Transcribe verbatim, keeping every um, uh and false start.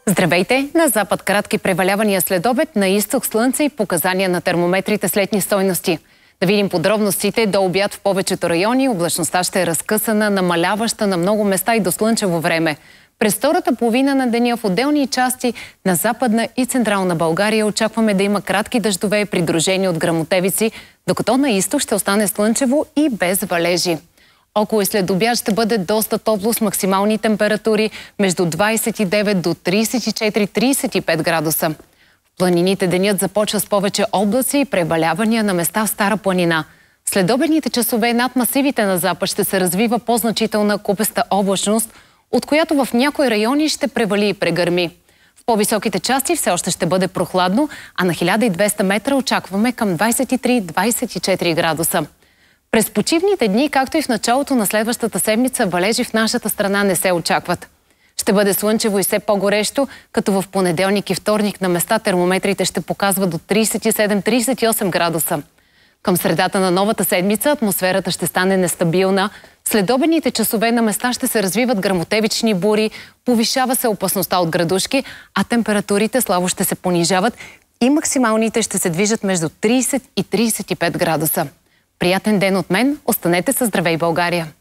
Здравейте! На запад кратки превалявания след обед, на изток слънце и показания на термометрите с летни стойности. Да видим подробностите. До обяд в повечето райони облачността ще е разкъсана, намаляваща на много места и до слънчево време. През втората половина на деня в отделни части на Западна и Централна България очакваме да има кратки дъждове, придружени от гръмотевици, докато на изток ще остане слънчево и без валежи. Около и след обяд ще бъде доста топло с максимални температури между двадесет и девет до тридесет и четири до тридесет и пет градуса. В планините денят започва с повече облаци и превалявания на места в Стара планина. След обедните часове над масивите на запад ще се развива по-значителна купеста облачност, от която в някои райони ще превали и прегърми. В по-високите части все още ще бъде прохладно, а на хиляда и двеста метра очакваме към двадесет и три до двадесет и четири градуса. През почивните дни, както и в началото на следващата седмица, валежи в нашата страна не се очакват. Ще бъде слънчево и все по-горещо, като в понеделник и вторник на места термометрите ще показват до тридесет и седем до тридесет и осем градуса. Към средата на новата седмица атмосферата ще стане нестабилна. След обедните часове на места ще се развиват гръмотевични бури, повишава се опасността от градушки, а температурите слабо ще се понижават и максималните ще се движат между тридесет и тридесет и пет градуса. Приятен ден от мен! Останете със Здравей, България!